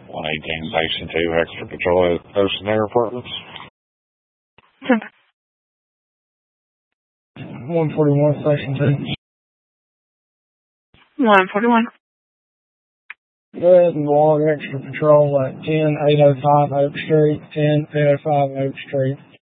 118 Station 2, extra patrol at Post and Air Apartments. 141 Station 2. 141. Go ahead and log extra patrol at 10805 Oak Street, 10805 Oak Street.